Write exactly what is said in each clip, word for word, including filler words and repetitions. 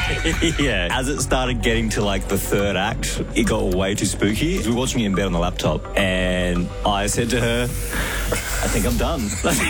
Yeah. As it started getting to like the third act, it got way too spooky. We were watching it in bed on the laptop, and I said to her, I think I'm done.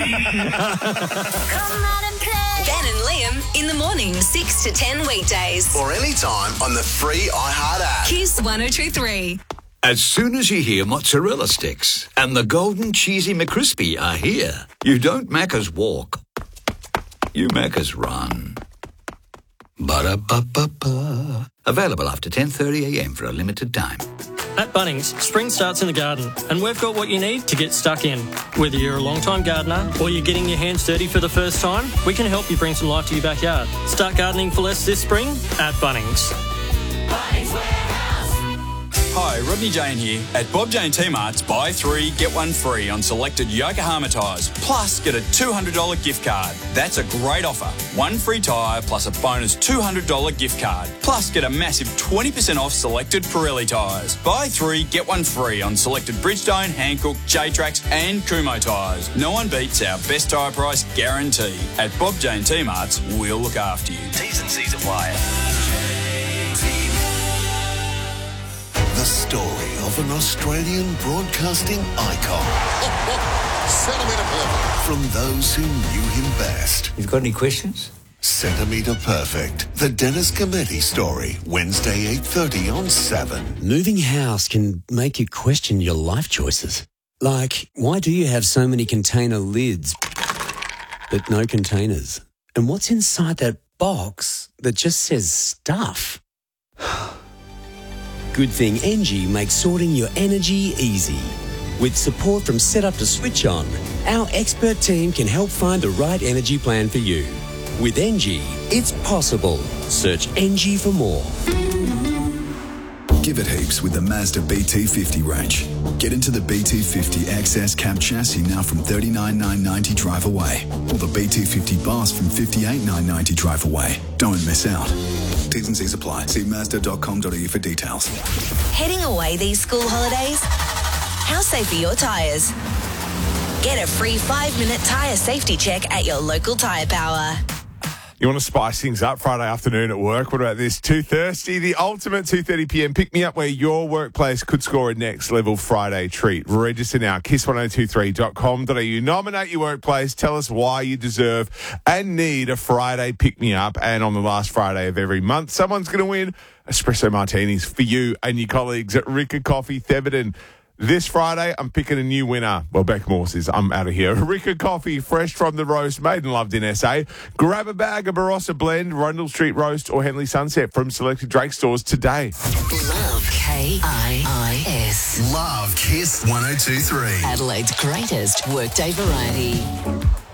Come out and play. Ben and Liam in the morning, six to ten weekdays. Or anytime on the free iHeart app. Kiss one oh two three. As soon as you hear mozzarella sticks and the golden cheesy McCrispy are here, you don't Macca's walk, you Macca's run. Ba-da-ba-ba-ba. Available after ten thirty a m for a limited time. At Bunnings, spring starts in the garden, and we've got what you need to get stuck in. Whether you're a long-time gardener or you're getting your hands dirty for the first time, we can help you bring some life to your backyard. Start gardening for less this spring at Bunnings. Bunnings Warehouse. Hi, Rodney Jane here. At Bob Jane T-Mart's, buy three, get one free on selected Yokohama tyres. Plus, get a two hundred dollars gift card. That's a great offer. One free tyre plus a bonus two hundred dollars gift card. Plus, get a massive twenty percent off selected Pirelli tyres. Buy three, get one free on selected Bridgestone, Hankook, J-Trax and Kumho tyres. No one beats our best tyre price guarantee. At Bob Jane T-Mart's, we'll look after you. T's and C's apply. The story of an Australian broadcasting icon. Centimetre Perfect. From those who knew him best. You've got any questions? Centimetre Perfect. The Dennis Cometti story. Wednesday, eight thirty on seven. Moving house can make you question your life choices. Like, why do you have so many container lids, but no containers? And what's inside that box that just says stuff? Good thing Engie makes sorting your energy easy. With support from setup to switch on, our expert team can help find the right energy plan for you. With Engie, it's possible. Search Engie for more. Give it heaps with the Mazda B T fifty range. Get into the B T fifty X S cab chassis now from thirty-nine thousand nine hundred ninety drive away. Or the B T fifty Boss from fifty-eight thousand nine hundred ninety drive away. Don't miss out. T's and C's apply. See mazda dot com dot a u for details. Heading away these school holidays? How safe are your tyres? Get a free five-minute tyre safety check at your local Tyre Power. You want to spice things up Friday afternoon at work? What about this? two Thirsty, the ultimate two thirty p m pick me up where your workplace could score a next level Friday treat. Register now, kiss one oh two three dot com dot a u. Nominate your workplace. Tell us why you deserve and need a Friday pick me up. And on the last Friday of every month, someone's going to win espresso martinis for you and your colleagues at Ricca Coffee Theberton. This Friday, I'm picking a new winner. Well, Beck Moore says, I'm out of here. Ricca Coffee, fresh from the roast, made and loved in S A. Grab a bag of Barossa Blend, Rundle Street Roast or Henley Sunset from selected Drake stores today. Love K I I S. Love Kiss one oh two three. Adelaide's greatest workday variety.